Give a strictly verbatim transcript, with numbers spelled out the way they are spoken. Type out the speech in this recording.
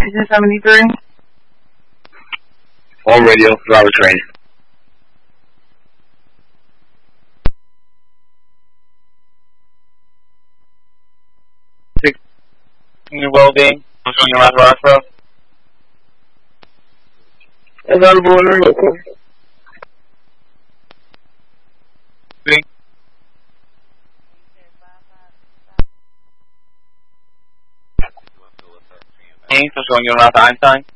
Station seventy-three. On radio, driver training. Six. New well-being. What's on your last Rossboro? Available in the local. Three. What's on your last Einstein?